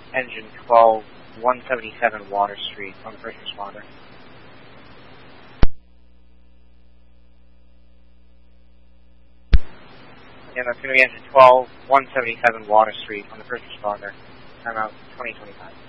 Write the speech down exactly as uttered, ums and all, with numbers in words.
engine twelve, one seventy-seven Water Street on the first responder. Again, that's going to be engine twelve, one seventy-seven Water Street on the first responder. Timeout twenty twenty-five.